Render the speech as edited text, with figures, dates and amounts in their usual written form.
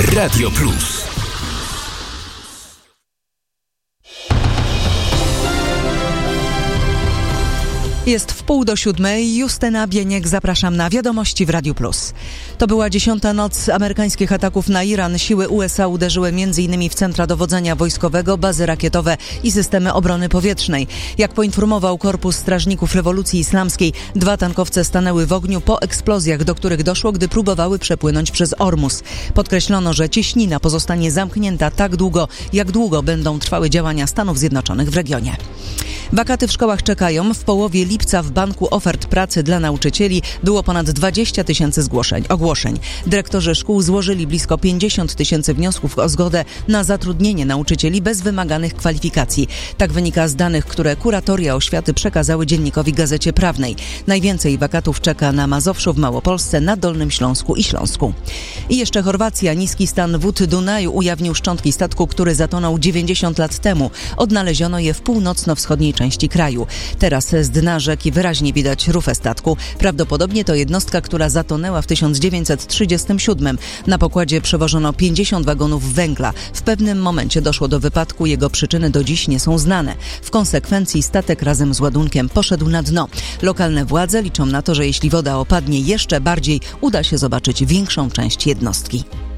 Radio Plus. Jest 6:30. Justyna Bieniek, zapraszam na Wiadomości w Radiu Plus. To była 10. noc amerykańskich ataków na Iran. Siły USA uderzyły m.in. w centra dowodzenia wojskowego, bazy rakietowe i systemy obrony powietrznej. Jak poinformował Korpus Strażników Rewolucji Islamskiej, 2 tankowce stanęły w ogniu po eksplozjach, do których doszło, gdy próbowały przepłynąć przez Ormus. Podkreślono, że cieśnina pozostanie zamknięta tak długo, jak długo będą trwały działania Stanów Zjednoczonych w regionie. Wakaty w szkołach czekają. W połowie lipca w Banku Ofert Pracy dla Nauczycieli było ponad 20 000 ogłoszeń. Dyrektorzy szkół złożyli blisko 50 000 wniosków o zgodę na zatrudnienie nauczycieli bez wymaganych kwalifikacji. Tak wynika z danych, które kuratoria oświaty przekazały Dziennikowi Gazecie Prawnej. Najwięcej wakatów czeka na Mazowszu, w Małopolsce, na Dolnym Śląsku i Śląsku. I jeszcze Chorwacja. Niski stan wód Dunaju ujawnił szczątki statku, który zatonął 90 lat temu. Odnaleziono je w północno-wschodniej części kraju. Teraz z dna rzeki wyraźnie widać rufę statku. Prawdopodobnie to jednostka, która zatonęła w 1937. Na pokładzie przewożono 50 wagonów węgla. W pewnym momencie doszło do wypadku. Jego przyczyny do dziś nie są znane. W konsekwencji statek razem z ładunkiem poszedł na dno. Lokalne władze liczą na to, że jeśli woda opadnie jeszcze bardziej, uda się zobaczyć większą część jednostki.